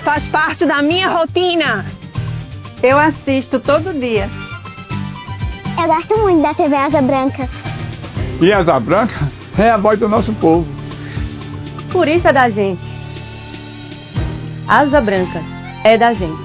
Faz parte da minha rotina. Eu assisto todo dia. Eu gosto muito da TV Asa Branca. E Asa Branca é a voz do nosso povo. Por isso é da gente. Asa Branca é da gente.